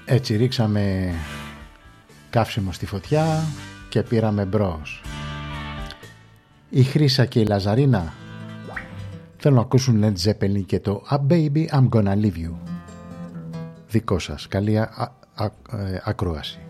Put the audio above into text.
Έτσι ρίξαμε καύσιμο στη φωτιά και πήραμε μπρος. Η Χρύσα και η Λαζαρίνα θέλουν να ακούσουν Led Zeppelin και το A Baby I'm Gonna Leave You. Δικό σας. Καλή ακρόαση.